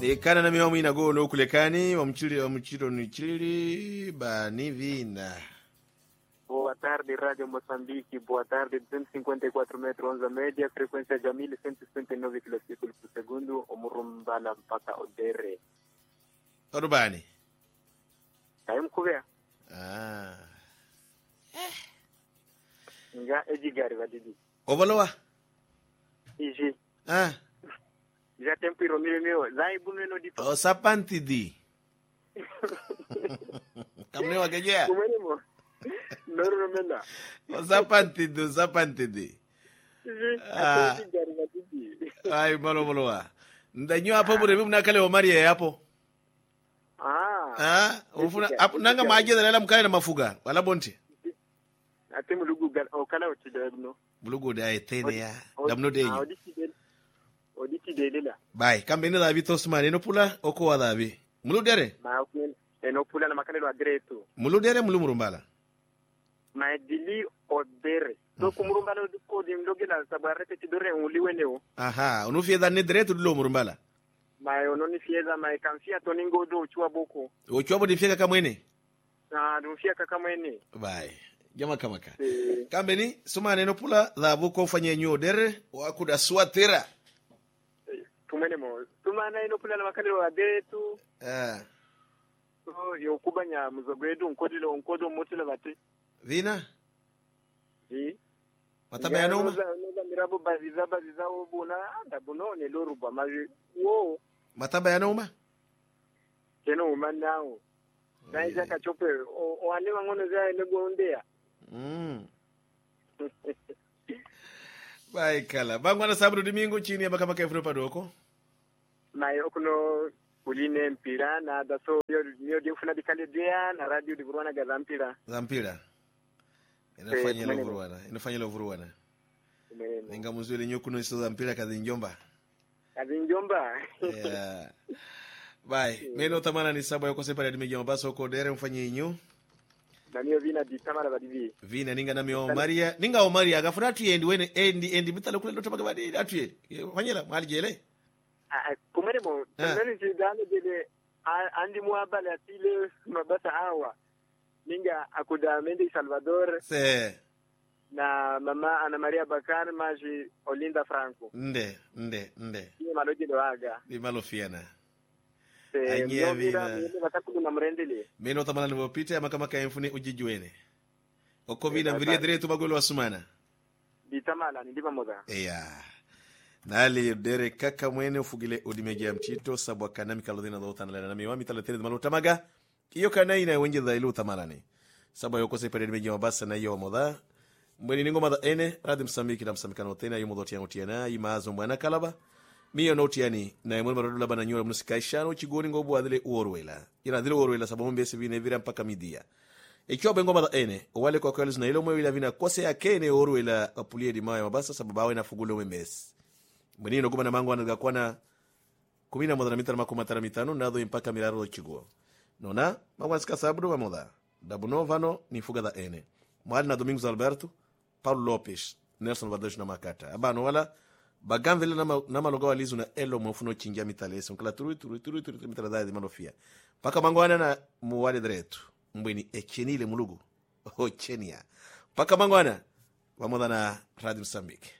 Kana na miwa mwina go no kulekani wa mchiro ni chili ba ni vina. Boa tarde, Radio Moçambique. Boa tarde, 254 metros, 11 média, frequência Jamil, 169 km por segundo, Omurumbala mpaka Odere. Orubani. Kaimu kuvea? Nga ejigari vadidi. Ovalowa? Iji. Já tempo iromile meu, zai buneno di. O sapanti di. Kamne wa kejea? Kumenemo. Noro mena. O sapanti di. Ejigari vadidi. Ai malo. Ndanyo hapo bure mimi nakale o Maria hapo. Ufuna nanga maji dalala mkale na mafuga wala bonte. Ate mulugu okala otidabno. Mulugu da etene ya. Damno denyo. Oditi delela. Bai, kambe ni davi tosmane no pula oko wa davi. Mulu dere? Ma okwen eno pula na makale lo adreto. Mulu dere mulu murumbala. Ma dili odere. So kumurumbala ko dim logela sabarete tidore uliweneo. Aha, unufia ne direto dilo murumbala. Ma ononi fieza ma kanfia toningo do chua boko. Ochwa bo difika kamwene? Dufia kakamwene. Bai. Jama kamaka. Kambe ni sumane no pula davu ko fanye nyo dere wa kuda swatera. Tumenemo. Tumana ino pula na makale wa detu. So yo kubanya muzogwedu nkodo motile bate. Vina? Mataba ya noma? Noza mirabu baziza ubuna. Dabuno ne loruba maji. Wo. Mataba ya noma? Keno umanao. Na isa kachope. O alewa ngono za nego ondea. Bai kala. Bangwana sabru domingo chini ya baka efro padoko. Mayo kuno kuline mpira na daso yo difuna dikale dia na radio di Buruana ga zampira. Inafanya lo Buruana. Ninga muzuli nyokuno iso zampira kazi njomba. Yeah. Bai, meno tamana ni sabo yoko separa di mejo baso ko dere mfanye inyo. Naniyo vina di tamara badivi. Vina ninga nami o Maria, ninga o Maria gafuna tu endi wene endi mitalo kule ndo badi atuye. Fanyela mali jele. Kumenemo, tanani chidane dele andi muabale atile mabasa hawa. Ninga akuda Mende Salvador. Se. Na mama Ana Maria Bakar maji Olinda Franco. Nde. Ni maloji doaga. Ni malofiana. Anyia vina. Meno tamana nilopita makamaka emfuni ujijuene. Oko vina mviria direto magolo wasumana. Ditamala ndiba moza. Nali dere kaka mwene ufugile udimejia mchito sabu wakanami kalodhina dhota nalena nami wami talatene dhimalo tamaga. Iyo kanaina wenje dhailu tamalani. Sabu yoko separe dimejia mabasa na iyo wamoda. Mweni ningo mada ene, radi msambiki na msambikano tena, yu modoti ya utiana, imazo mwana kalaba. Miyo na utiani, na imoni marodu laba na nyura mnusikaishano, chigori ngobu wadhile uorwela. Ina dhile uorwela sababu mbesi vine vira mpaka midia. Ikiwa bengo mada ene, wale kwa kweli zina ilo mwewila vina kose ya kene uorwela apulie di maya mabasa sababu awe na fugule umembesi. Mweni ino na mangu wanaga kwa na kumina moda na mitara makumatara mitano, nadho impaka miraro chiguo. Nona, magwansika sabru wa moda. Dabuno vano ni fuga da ene. Mwali na Domingos Alberto, Paulo Lopes, Nelson Vadejo na Makata. Abano wala, bagan vile na maloga walizu na elo mwafuno chingia mitalese. Mkala turu mitala daya di malofia. Paka mangwana na muwale dretu. Mbweni echenile mulugu. Chenia. Paka mangwana, wamoda na Radio Msambiki.